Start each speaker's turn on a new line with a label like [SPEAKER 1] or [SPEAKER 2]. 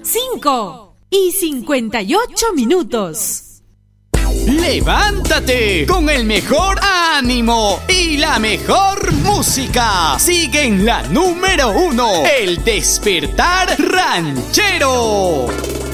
[SPEAKER 1] 5:58.
[SPEAKER 2] ¡Levántate! Con el mejor ánimo y la mejor música. Sigue en la número 1, El Despertar Ranchero.